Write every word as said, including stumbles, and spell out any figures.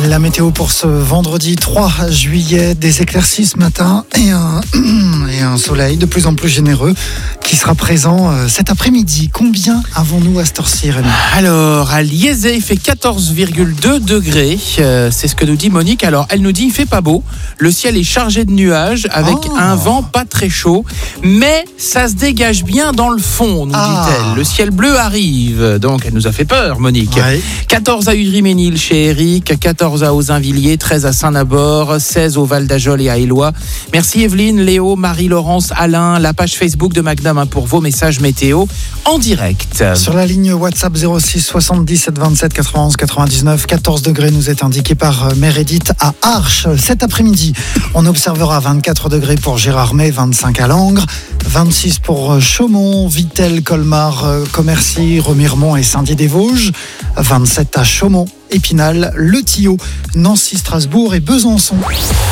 La météo pour ce vendredi trois juillet, des éclaircies ce matin et un, et un soleil de plus en plus généreux qui sera présent cet après-midi. Combien avons-nous à cette heure-ci, Rémi ? Alors, à Liézé, il fait quatorze virgule deux degrés. Euh, c'est ce que nous dit Monique. Alors, elle nous dit il fait pas beau. Le ciel est chargé de nuages avec oh. un vent pas très chaud. Mais ça se dégage bien dans le fond, nous ah. dit-elle. Le ciel bleu arrive. Donc, elle nous a fait peur, Monique. Ouais. quatorze à Ivry-Ménil chez Eric, quatorze à Auzunvilliers, treize à Saint-Nabord, seize au Val d'Ajol et à Éloie. Merci Evelyne, Léo, Marie-Laurence, Alain, la page Facebook de Magnum hein, pour vos messages météo en direct. Sur la ligne WhatsApp zéro six soixante-dix-sept vingt-sept quatre-vingt-onze quatre-vingt-dix-neuf, quatorze degrés nous est indiqué par Meredith à Arches. Cet après-midi, on observera vingt-quatre degrés pour Gérardmer, vingt-cinq à Langres, vingt-six pour Chaumont, Vittel, Colmar, Commercy, Remiremont et Saint-Dié-des-Vosges, vingt-sept à Chaumont, Épinal, Le Tillot, Nancy, Strasbourg et Besançon.